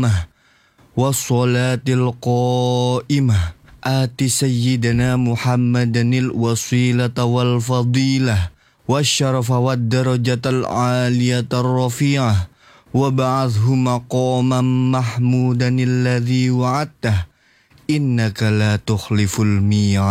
التامة والصلاة القائمة آت سيدنا محمدا الوسيلة والفضيلة والشرف والدرجة العالية الرفيعة وابعثه مقاما محمودا الذي وعدته إنك لا تخلف الميعاد.